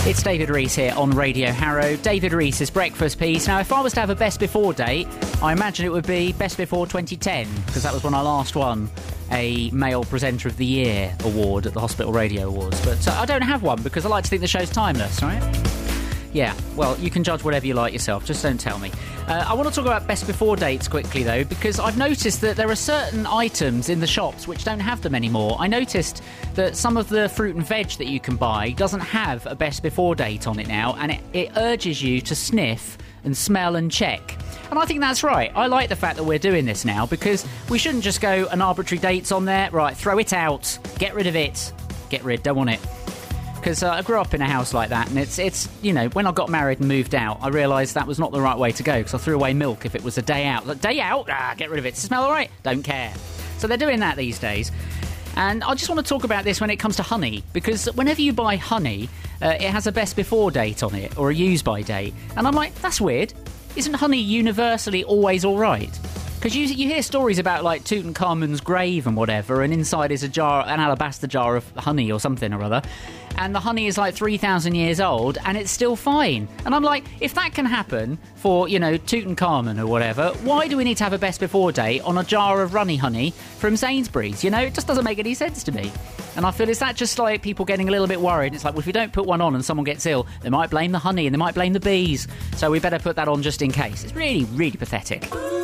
It's David Rees here on Radio Harrow. David Rees' breakfast piece. Now, if I was to have a best before date, I imagine it would be best before 2010, because that was when I last won a Male Presenter of the Year award at the Hospital Radio Awards. But I don't have one because I like to think the show's timeless, right? Yeah, well, you can judge whatever you like yourself, just don't tell me. I want to talk about best before dates quickly, though, because I've noticed that there are certain items in the shops which don't have them anymore. I noticed that some of the fruit and veg that you can buy doesn't have a best before date on it now, and it urges you to sniff and smell and check. And I think that's right. I like the fact that we're doing this now, because we shouldn't just go an arbitrary dates on there. Right, throw it out, get rid of it. Get rid, don't want it. Because I grew up in a house like that, and it's you know, when I got married and moved out, I realised that was not the right way to go, because I threw away milk if it was a day out. Like, day out? Get rid of it. Does it smell all right? Don't care. So they're doing that these days. And I just want to talk about this when it comes to honey, because whenever you buy honey, it has a best before date on it, or a use by date. And I'm like, that's weird. Isn't honey universally always all right? Because you hear stories about, like, Tutankhamun's grave and whatever, and inside is an alabaster jar of honey or something or other, and the honey is like 3,000 years old, and it's still fine. And I'm like, if that can happen for, you know, Tutankhamun or whatever, why do we need to have a best before date on a jar of runny honey from Sainsbury's? You know, it just doesn't make any sense to me. And I feel, is that just like people getting a little bit worried? It's like, well, if we don't put one on and someone gets ill, they might blame the honey and they might blame the bees, so we better put that on just in case. It's really, really pathetic.